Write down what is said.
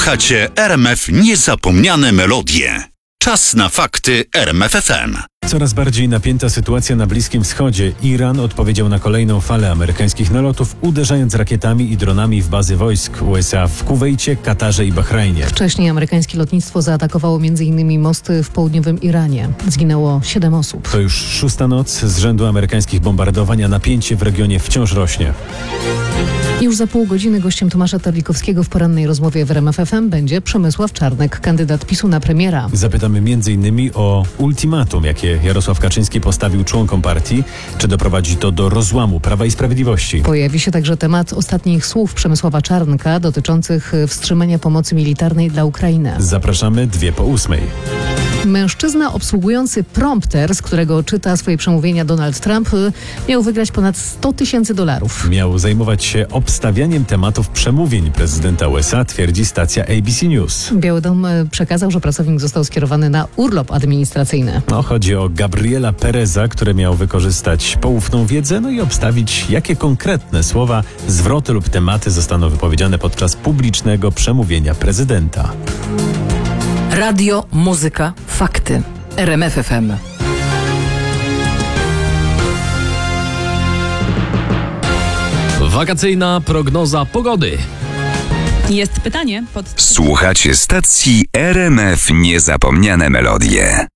Słuchacie RMF Niezapomniane Melodie. Czas na fakty RMF FM. Coraz bardziej napięta sytuacja na Bliskim Wschodzie. Iran odpowiedział na kolejną falę amerykańskich nalotów, uderzając rakietami i dronami w bazy wojsk USA w Kuwejcie, Katarze i Bahrajnie. Wcześniej amerykańskie lotnictwo zaatakowało m.in. mosty w południowym Iranie. Zginęło 7 osób. To już 6. noc z rzędu amerykańskich bombardowań, a napięcie w regionie wciąż rośnie. Już za pół godziny gościem Tomasza Terlikowskiego w porannej rozmowie w RMF FM będzie Przemysław Czarnek, kandydat PiS-u na premiera. Zapytamy m.in. o ultimatum, jakie Jarosław Kaczyński postawił członkom partii. Czy doprowadzi to do rozłamu Prawa i Sprawiedliwości? Pojawi się także temat ostatnich słów Przemysława Czarnka dotyczących wstrzymania pomocy militarnej dla Ukrainy. Zapraszamy 7:02. Mężczyzna obsługujący prompter, z którego czyta swoje przemówienia Donald Trump, miał wygrać ponad $100,000. Miał zajmować się obstawianiem tematów przemówień prezydenta USA, twierdzi stacja ABC News. Biały Dom przekazał, że pracownik został skierowany na urlop administracyjny. Chodzi o Gabriela Pereza, który miał wykorzystać poufną wiedzę, i obstawić, jakie konkretne słowa, zwroty lub tematy zostaną wypowiedziane podczas publicznego przemówienia prezydenta. Radio, muzyka, fakty. RMF FM. Wakacyjna prognoza pogody. Jest pytanie pod... Słuchacie stacji RMF Niezapomniane Melodie.